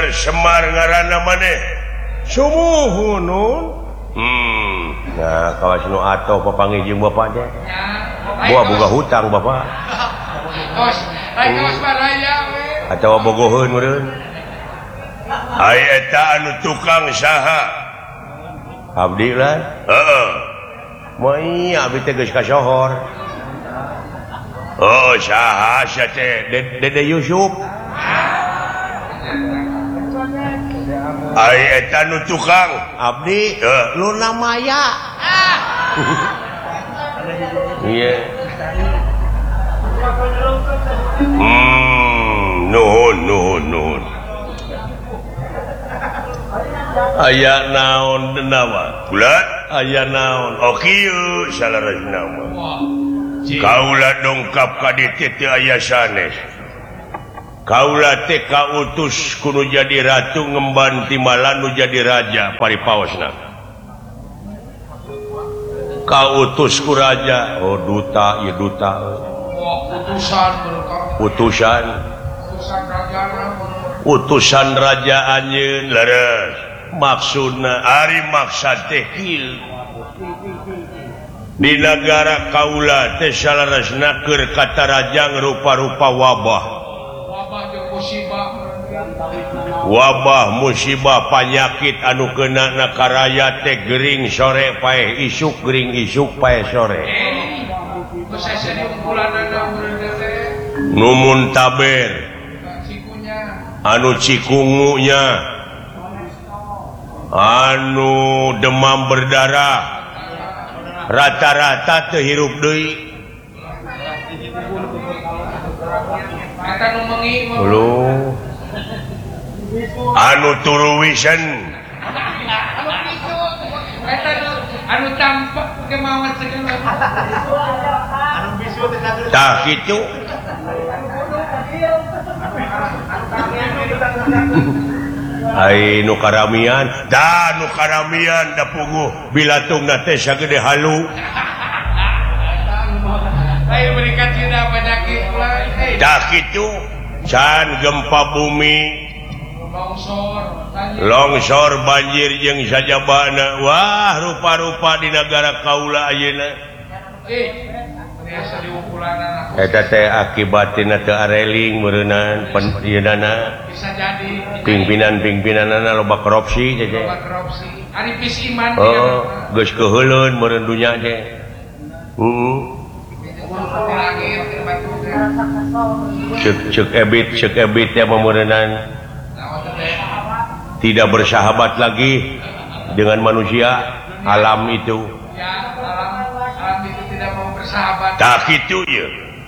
Semar ngaranna maneh sumuhun nah kawas nu atau papanggih jeung bapak teh buah boga hutang bapak atawa bogoheun meureun ai eta anu tukang saha abdi lah heeh moal abdi teh geus kasohor oh saha sia teh Dede Yusuf ai eta nu tukang abdi Luna Maya iya nuhun aya naon denawa bulat aya naon kieu salarasna mah kaula dongkap ka dieu teh aya sanes kaula teh kautus kudu jadi ratu ngemban timbalan nu jadi raja paripaosna kautus ku raja duta ieu duta utusan raja anjeun leres maksudna ari maksad teh di negara kaula teh salarasna keur katarajang rupa-rupa wabah musibah penyakit anu kena nakaraya teh gering sore paeh isuk gering isuk paeh sore numun taber anu cikungunya anu demam berdarah rata-rata teu hirup deui anu turu wisen anu tampak kemawat segala tah kitu ai nu karamian da punguh bilatungna teh sagede halu ai berikan cina penyakit tah kitu can gempa bumi longsor banjir jeung sajabana wah rupa-rupa di negara kaula ayeuna eta teh akibatina teu areling meureunana ieunan bisa jadi pimpinan-pimpinanna loba korupsi teh ari pis iman geus keuheuleun meureun dunya teh cek ebit ya memeureunana tidak bersahabat lagi dengan manusia alam itu tak itu ya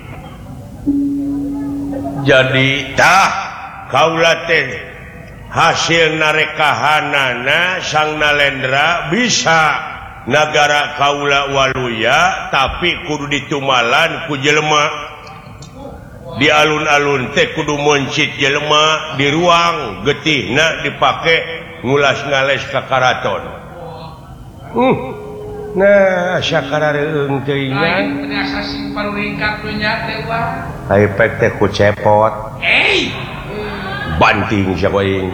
jadi tah kaula teh hasil narekahanana sang nalendra bisa negara kaula waluya tapi kudu ditumalan ku jelema di alun-alun teh kudu moncit jelema di ruang getihna dipake ngulas ngales ka karaton nah sakarareung teuing asa sing paruringkat dunya teh wah haipek teh ku cepot banting sia aing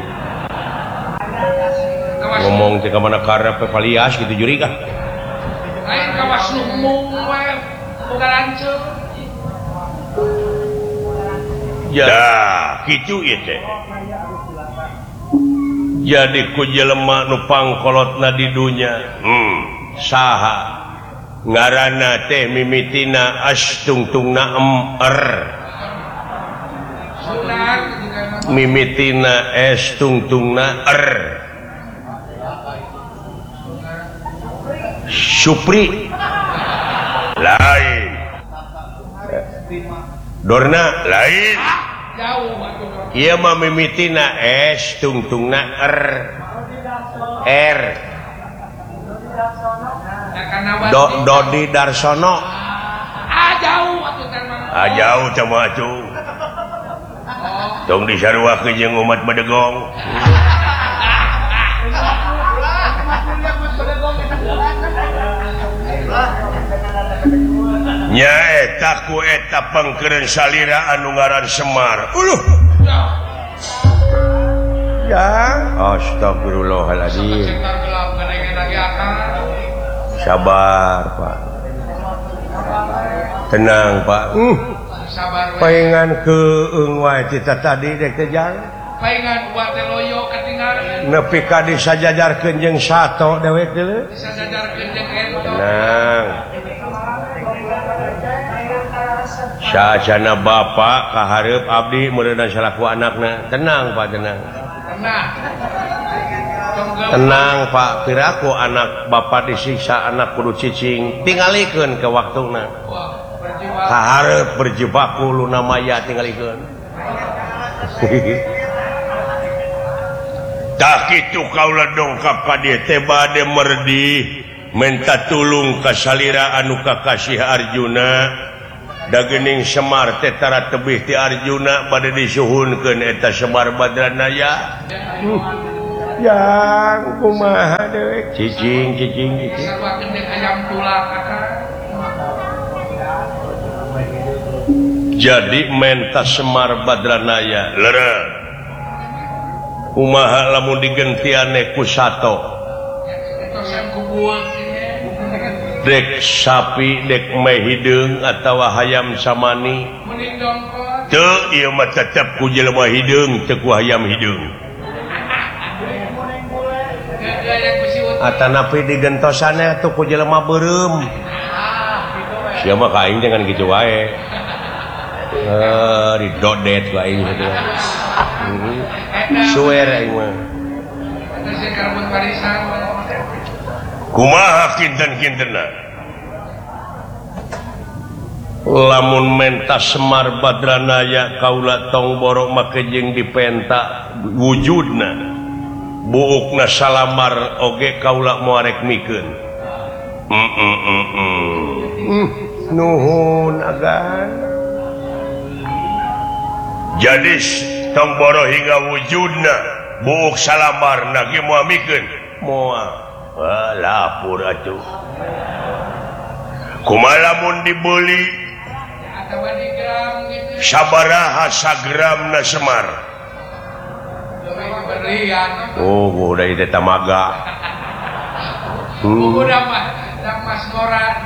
ngomong teh ka mana karep palias kitu juri kah lain kawas lumung wae boga lanceuk ya kitu ieu teh jadi ku jelema nu pangkolotna di dunya saha ngaranna teh mimitina astungtungna mimitina estungtungna Supri lain Dorna lain ieu mah mimitina estungtungna R Dodi Darsono jauh sama atuh tong disaruakeun jeung umat Bedegong nya eta ku eta pangkeureun salira anu ngaran Semar uluh ya Astagfirullahaladzim. Sabar Pak, tenang Pak. Paingan ke wae kita tadi dek tejang. Paingan buat loyo ketinggalan. Nepi ka disajajarkeun jeung sato dewek deuleu. Disajajarkeun jeung ento. Tenang. Saajana bapak kahareup abdi meureunna salaku anakna. Tenang Pak, tenang. Tenang Pak, piraku anak bapak disiksa, anak kudu cicing, tingalikeun ke waktuna. Kahareup berjibaku luna maya tingalikeun. Tah kitu kaula dongkap ka dieu teh bade merdi minta tulung ka salira anu kakasih Arjuna. Da geuning Semar teh tara tebih ti Arjuna bade disuhunkeun eta Semar Badranaya. Yang kumaha deui cicing sarwakeun deuk ayam tulah kakak. Jadi menta Semar Badranaya leureuh kumaha lamun digentiane ku sato dek sapi dek meh hideung atawa hayam samani teu ieu mah tetep ku jelema hideung teu ku hayam hideung. Atanapi digentosannya tuh ku jelema beureum. Sia mah ka aing jangan kitu wae. Didodet ku aing kitu. Suwer aing mah. Kumaha kinten-kintenna? Lamun menta Semar Badranaya kaula tong borok make jeung dipenta wujudna. Buukna salamar oge kaula moarek mikeun. Nuhun agan. Jadi tong boro hingga wujudna buuk salamar nage moal mikeun. Moal. Wah, lapur atuh. Kumaha lamun dibeuli? Sabaraha sagramna Semar? Oh, udah itu tamaga. Udah mas Moran.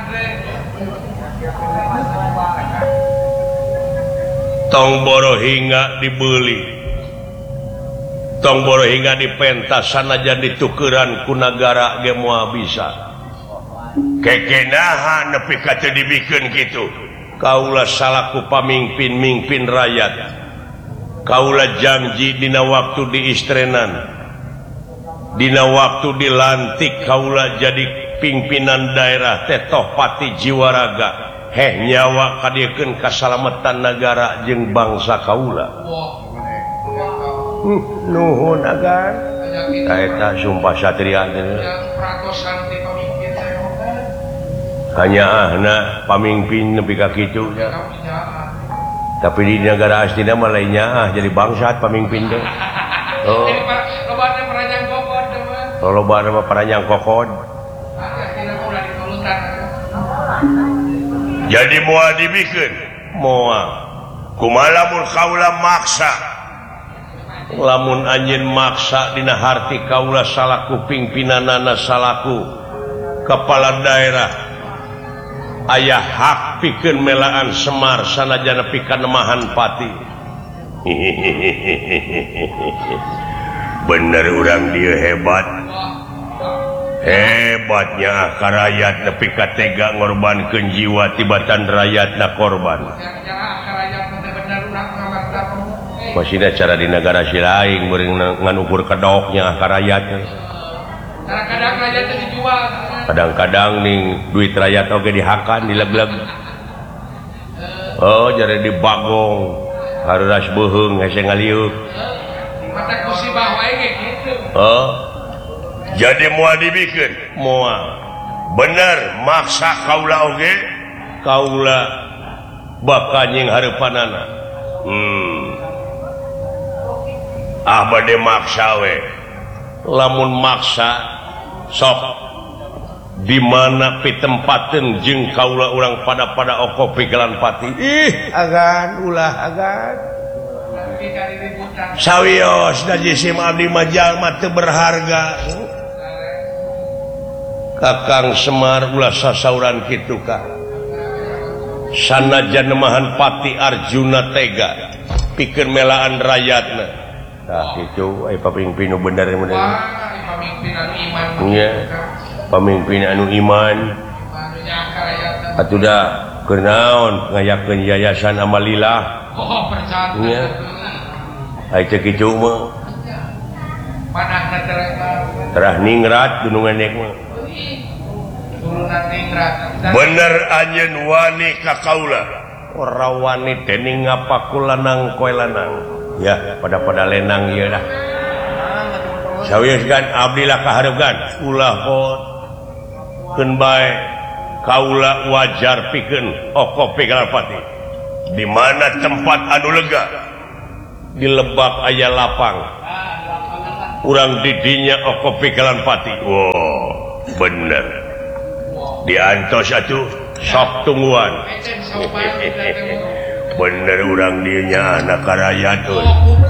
Tong boro hingga dibeli. Tong boro hingga dipentas sanajan ditukeran ku nagara ge moal bisa. Kekenaha nepi ka teu dibikeun kitu. Kaula salaku pamimpin rakyat. Kaula janji dina waktu diistrenan, dina waktu dilantik kaula jadi pimpinan daerah tetoh pati jiwa raga heh nyawa kadiekeun kasalamatan negara jeung bangsa kaula. Nuhun agan. Eta sumpah satria teh. Hanya ahna pamimpin nepi ka kitu. Tapi di negara astina mah lainnya jadi bangsat pamimpin teh. Oh. Lobana peranjang kokod teh mah. Lobana mah peranjang kokod. Jadi moal dibikeun. Moal. Kumaha lamun kaula maksa? Lamun anjeun maksa dina harti kaula salaku pimpinanana salaku kepala daerah aya hak pikeun melaan Semar sanajan nepi ka nemahan pati. Bener urang dieu hebat. Hebatnya ka rakyat nepi ka tega ngorbankeun jiwa tibatan rakyatna korban. Masihna cara di negara si lain beureung nganukur kedoknya ka rakyat. Kadang-kadang rakyat teh dijual. Kadang-kadang ning duit rakyat oge dihakan dileg-leg. Oh, jare dibagong. Haruras beuheung hese ngaliuk. Mata musibah wae ge kitu. Oh. Jadi moal dibikeun, moal. Bener maksa kaula oge, kaula bakal nying hareupanana. Bade maksa we. Lamun maksa sok di mana pitempateun jeung kaula urang pada oko pigelan pati. Ih, agan ulah agan. sawios najisim abdi majal mate berharga Kakang Semar ulah sasauran kitu ka sanajan nemahan pati Arjuna tega pikeun melaan rakyatna tah kitu aya pamimpin nu bener pamimpin anu iman atuh da keur naon ngayakeun yayasan Amalillah nya aya teh kitu mah terah ningrat gunungan nek mah bener anjeun wani ka kaula ora wani dening ngapakulanang koe lanang ya pada lenang ieu dah sawiosgan abdi lah kahareugan ulah pot keun bae kaula wajar pikeun okop Pigalarpati di mana tempat anu lega di Lebak aya lapang urang didinya okop Pigalarpati wow bener diantos atuh sok tungguan bener urang dinya anak karayat